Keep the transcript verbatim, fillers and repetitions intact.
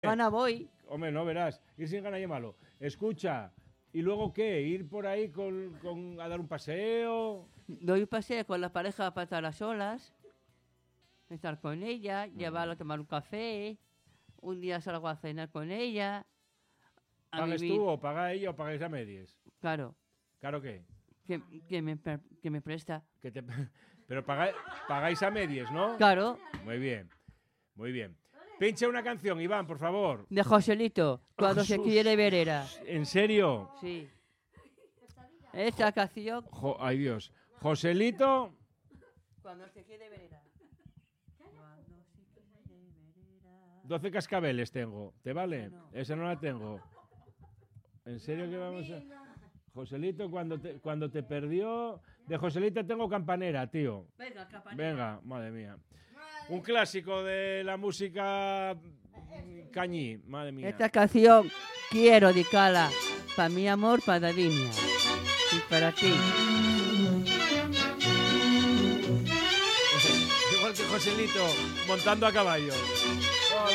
Gana voy. Hombre, no verás. Ir sin ganas es malo. Escucha, ¿y luego qué? ¿Ir por ahí con, con- a dar un paseo? Doy un paseo con la pareja para estar a solas. Estar con ella, llevarla a tomar un café. Un día salgo a cenar con ella. A ¿Pagues vivir. tú o paga ella o pagáis a medias? Claro, ¿Claro que? que, que, me, pre- que me presta. Que te... Pero pagáis, pagáis a medias, ¿no? Claro, Muy bien, muy bien. Pincha una canción, Iván, por favor. de Joselito, cuando se Jesús. quiere verera. ¿En serio? Sí. Esta canción, Jo- Ay, Dios. Joselito. cuando se quiere verera. Cuando se quiere verera. doce cascabeles tengo. ¿Te vale? No. Esa no la tengo. ¿En serio que vamos a...? Joselito, cuando te, cuando te perdió... De Joselito tengo campanera, tío. Venga, campanita. Venga, madre mía. Un clásico de la música mm, cañí, madre mía. Esta canción quiero dedicarla para mi amor, para Davinia. Y para ti. Igual que Joselito montando a caballo.